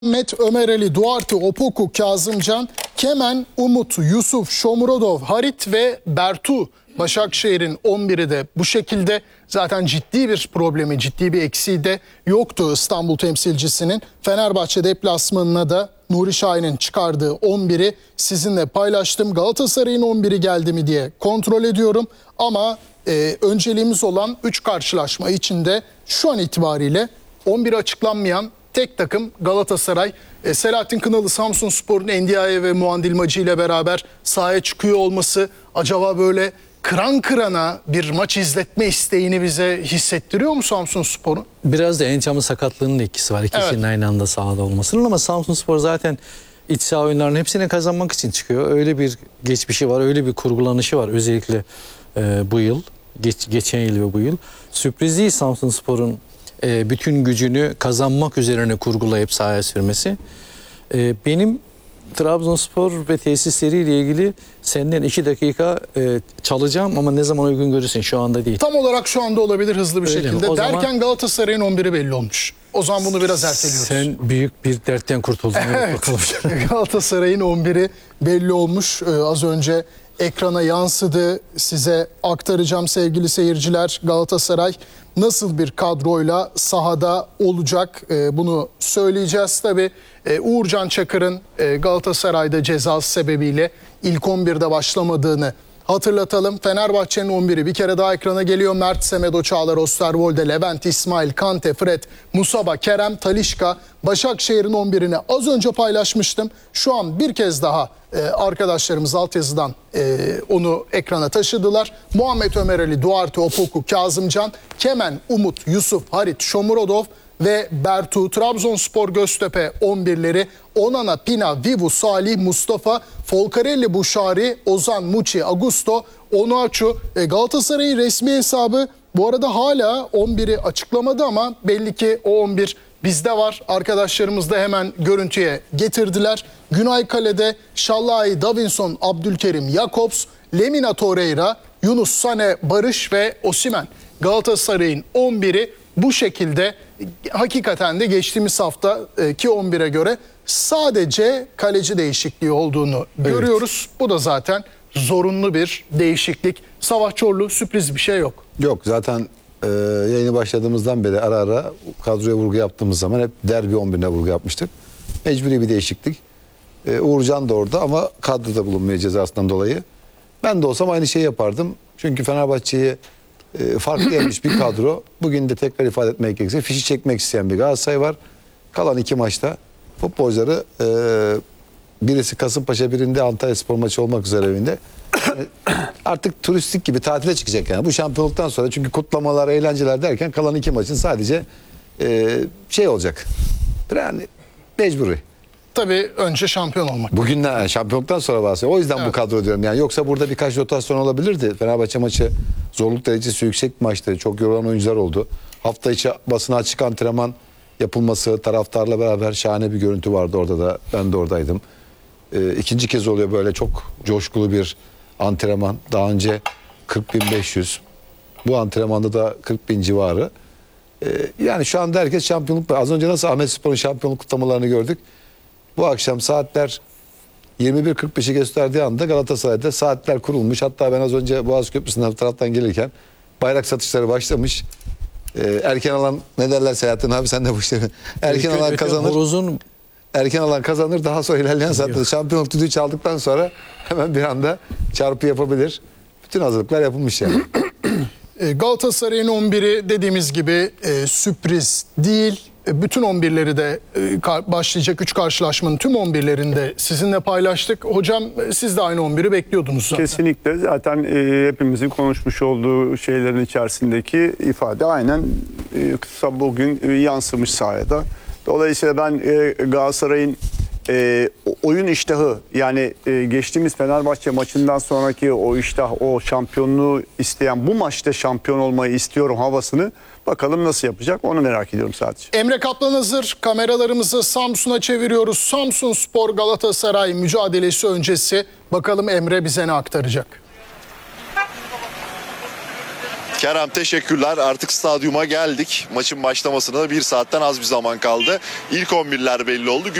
Muhammed, Ömer Ali, Duarte, Opoku, Kazımcan, Kemen, Umut, Yusuf, Shomurodov, Harit ve Bertu Başakşehir'in 11'i de bu şekilde. Zaten ciddi bir problemi, ciddi bir eksiği de yoktu İstanbul temsilcisinin. Fenerbahçe deplasmanına da Nuri Şahin'in çıkardığı 11'i sizinle paylaştım. Galatasaray'ın 11'i geldi mi diye kontrol ediyorum. Ama önceliğimiz olan 3 karşılaşma içinde şu an itibariyle 11 açıklanmayan tek takım Galatasaray. Selahattin Kınalı Samsunspor'un Endiaye ve Muandilmacı ile beraber sahaya çıkıyor olması acaba böyle kıran kırana bir maç izletme isteğini bize hissettiriyor mu Samsunspor'un? Biraz da Encam'ın sakatlığının da etkisi var. İkisinin aynı anda sahada olmasının, ama Samsunspor zaten iç saha oyunlarının hepsini kazanmak için çıkıyor. Öyle bir geçmişi var, öyle bir kurgulanışı var özellikle bu yıl, geçen yıl ve bu yıl. Sürpriz değil Samsunspor'un bütün gücünü kazanmak üzerine kurgulayıp sahaya sürmesi. Benim Trabzonspor ve tesisleriyle ilgili senden 2 dakika çalacağım ama ne zaman uygun görürsün, şu anda değil. Tam olarak şu anda olabilir, hızlı bir Öyle şekilde. mi? Derken Galatasaray'ın 11'i belli olmuş. O zaman bunu biraz erteliyoruz. Sen büyük bir dertten kurtuldun. Evet. Bakalım. Galatasaray'ın 11'i belli olmuş. Az önce ekrana yansıdı. Size aktaracağım sevgili seyirciler. Galatasaray nasıl bir kadroyla sahada olacak, bunu söyleyeceğiz. Tabii Uğurcan Çakır'ın Galatasaray'da cezası sebebiyle ilk 11'de başlamadığını hatırlatalım. Fenerbahçe'nin 11'i bir kere daha ekrana geliyor. Mert, Semedo, Çağlar, Osterwolde, Levent, İsmail, Kante, Fred, Musaba, Kerem, Talisca. Başakşehir'in 11'ini az önce paylaşmıştım. Şu an bir kez daha arkadaşlarımız altyazıdan onu ekrana taşıdılar. Muhammed, Ömer Ali, Duarte, Opoku, Kazımcan, Kemen, Umut, Yusuf, Harit, Shomurodov ve Bertu. Trabzonspor, Göztepe 11'leri Onana, Pina, Vivu, Salih, Mustafa, Folcarelli, Buşari, Ozan, Muçi, Augusto, Onuachu. Galatasaray'ın resmi hesabı bu arada hala 11'i açıklamadı ama belli ki o 11 bizde var. Arkadaşlarımız da hemen görüntüye getirdiler. Günay Kale'de Şallai, Davinson, Abdülkerim, Jakobs, Lemina Torreira, Yunus, Sane, Barış ve Osimhen. Galatasaray'ın 11'i bu şekilde. Hakikaten de geçtiğimiz haftaki 11'e göre sadece kaleci değişikliği olduğunu görüyoruz. Bu da zaten zorunlu bir değişiklik. Savaş Çorlu, sürpriz bir şey yok. Yok, zaten yayını başladığımızdan beri ara ara kadroya vurgu yaptığımız zaman hep derbi 11'ine vurgu yapmıştık. Mecburi bir değişiklik. Uğurcan da orada ama kadroda bulunmaya cezasından dolayı. Ben de olsam aynı şeyi yapardım. Çünkü Fenerbahçe'yi farklı yemiş bir kadro. Bugün de tekrar ifade etmek gerekirse fişi çekmek isteyen bir Galatasaray var. Kalan 2 maçta futbolcuları birisi Kasımpaşa, birinde Antalyaspor maçı olmak üzere evinde. Yani artık turistik gibi tatile çıkacak yani. Bu şampiyonluktan sonra, çünkü kutlamalar, eğlenceler derken kalan 2 maçın sadece şey olacak. Yani mecburi. Tabii önce şampiyon olmak. Bugünden, şampiyonluktan sonra bahsediyorum. O yüzden bu kadro diyorum. Yani yoksa burada birkaç rotasyon olabilirdi. Fenerbahçe maçı zorluk derecesi yüksek bir maçtı. Çok yorulan oyuncular oldu. Hafta içi basına açık antrenman yapılması, taraftarla beraber şahane bir görüntü vardı orada da. Ben de oradaydım. İkinci kez oluyor böyle çok coşkulu bir antrenman. Daha önce 40.500. Bu antrenmanda da 40.000 civarı. Yani şu anda herkes şampiyonluk. Az önce nasıl Ahmetspor'un şampiyonluk kutlamalarını gördük. Bu akşam saatler 21.45'i gösterdiği anda Galatasaray'da saatler kurulmuş. Hatta ben az önce Boğaz Köprüsü'nden taraftan gelirken bayrak satışları başlamış. Erken alan, ne derler Selahattin abi, sen de bu işleri. Erken alan kazanır. Horozun... Erken alan kazanır. Daha sonra ilerleyen saatte şampiyonluk düdüğü çaldıktan sonra hemen bir anda çarpı yapabilir. Bütün hazırlıklar yapılmış yani. Galatasaray'ın 11'i dediğimiz gibi sürpriz değil. Bütün 11'leri de başlayacak 3 karşılaşmanın tüm 11'lerinde sizinle paylaştık. Hocam siz de aynı 11'i bekliyordunuz zaten. Kesinlikle. Zaten hepimizin konuşmuş olduğu şeylerin içerisindeki ifade aynen kısa bugün yansımış sahada. Dolayısıyla ben Galatasaray'ın oyun iştahı, yani geçtiğimiz Fenerbahçe maçından sonraki o iştah, o şampiyonluğu isteyen, bu maçta şampiyon olmayı istiyorum havasını bakalım nasıl yapacak, onu merak ediyorum sadece. Emre Kaplan hazır. Kameralarımızı Samsun'a çeviriyoruz. Samsunspor Galatasaray mücadelesi öncesi. Bakalım Emre bize ne aktaracak? Kerem teşekkürler. Artık stadyuma geldik. Maçın başlamasına da 1 saatten az bir zaman kaldı. İlk 11'ler belli oldu.